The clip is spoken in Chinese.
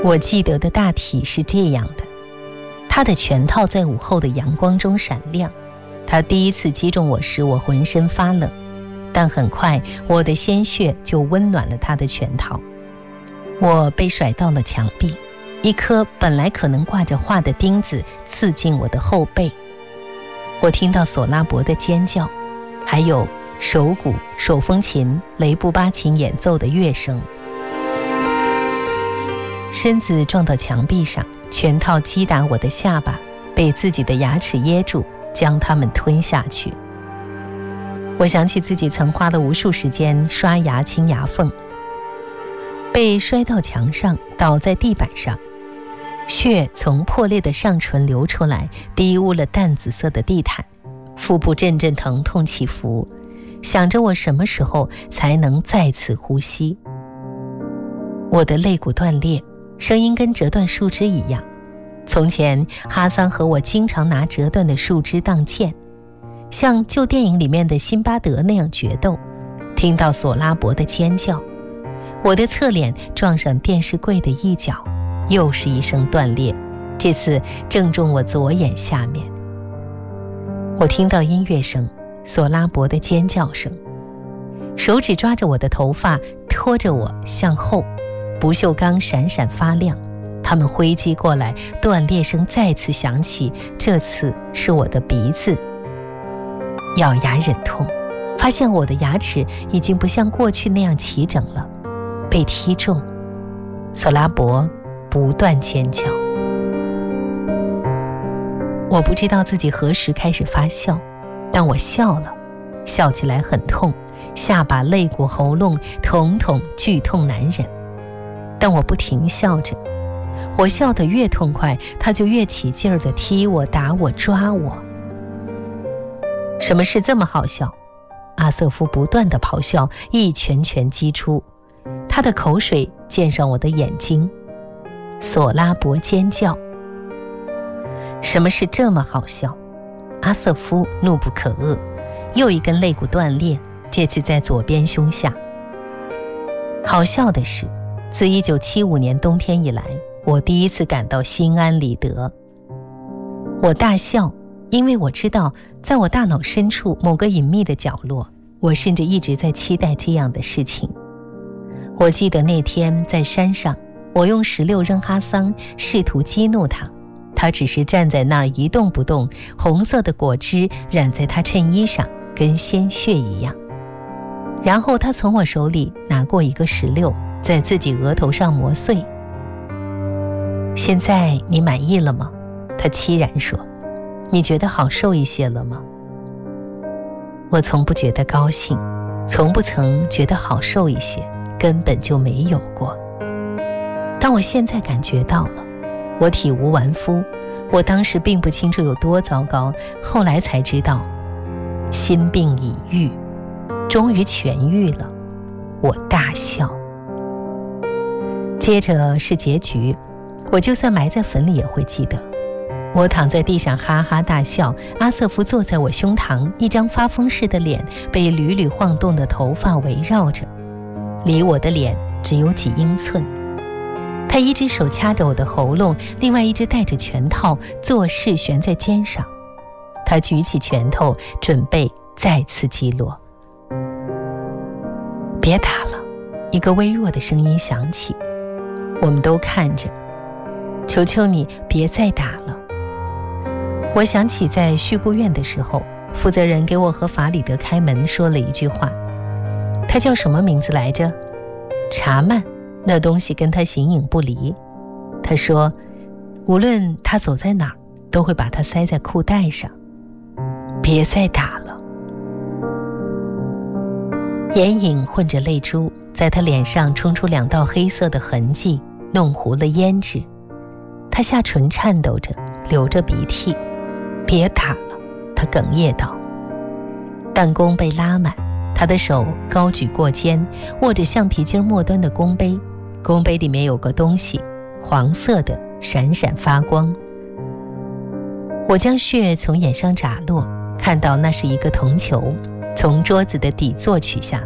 我记得的大体是这样的：他的拳套在午后的阳光中闪亮，他第一次击中我时，我浑身发冷，但很快我的鲜血就温暖了他的拳套。我被甩到了墙壁，一颗本来可能挂着画的钉子刺进我的后背。我听到索拉伯的尖叫，还有手鼓、手风琴、雷布巴琴演奏的乐声。身子撞到墙壁上，拳套击打我的下巴，被自己的牙齿噎住，将它们吞下去。我想起自己曾花了无数时间刷牙清牙缝，被摔到墙上，倒在地板上，血从破裂的上唇流出来，滴污了淡紫色的地毯，腹部阵阵疼痛起伏，想着我什么时候才能再次呼吸。我的肋骨断裂，声音跟折断树枝一样。从前哈桑和我经常拿折断的树枝当剑，像旧电影里面的辛巴德那样决斗。听到索拉伯的尖叫，我的侧脸撞上电视柜的一角，又是一声断裂，这次正中我左眼下面。我听到音乐声，索拉伯的尖叫声，手指抓着我的头发，拖着我向后，不锈钢闪闪发亮，它们挥击过来，断裂声再次响起，这次是我的鼻子。咬牙忍痛，发现我的牙齿已经不像过去那样齐整了，被踢中。索拉伯不断尖叫。我不知道自己何时开始发笑，但我笑了，笑起来很痛，下巴、肋骨、喉咙统统剧痛难忍。但我不停笑着，我笑得越痛快，他就越起劲儿地踢我、打我、抓我。什么事这么好笑？阿瑟夫不断地咆哮，一拳拳击出，他的口水溅上我的眼睛。索拉伯尖叫。什么事这么好笑？阿瑟夫怒不可遏，又一根肋骨断裂，这次在左边胸下。好笑的是，自1975年冬天以来，我第一次感到心安理得。我大笑，因为我知道，在我大脑深处某个隐秘的角落，我甚至一直在期待这样的事情。我记得那天在山上，我用16扔哈桑，试图激怒他，他只是站在那儿一动不动，红色的果汁染在他衬衣上，跟鲜血一样。然后他从我手里拿过一个16，在自己额头上磨碎。现在你满意了吗？他凄然说。你觉得好受一些了吗？我从不觉得高兴，从不曾觉得好受一些，根本就没有过。但我现在感觉到了，我体无完肤，我当时并不清楚有多糟糕，后来才知道，心病已愈，终于痊愈了。我大笑。接着是结局，我就算埋在坟里也会记得。我躺在地上哈哈大笑，阿瑟夫坐在我胸膛，一张发疯似的脸被屡屡晃动的头发围绕着，离我的脸只有几英寸。他一只手掐着我的喉咙，另外一只戴着拳套，做势悬在肩上。他举起拳头，准备再次击落。别打了，一个微弱的声音响起。我们都看着，求求你别再打了。我想起在续顾院的时候，负责人给我和法里德开门说了一句话，他叫什么名字来着？查曼，那东西跟他形影不离。他说，无论他走在哪儿，都会把它塞在裤带上。别再打了。眼影混着泪珠，在他脸上冲出2道黑色的痕迹，弄糊了胭脂。他下唇颤抖着，流着鼻涕。别打了，他哽咽道。弹弓被拉满，他的手高举过肩，握着橡皮筋末端的弓杯，弓杯里面有个东西，黄色的，闪闪发光。我将血从眼上眨落，看到那是一个铜球，从桌子的底座取下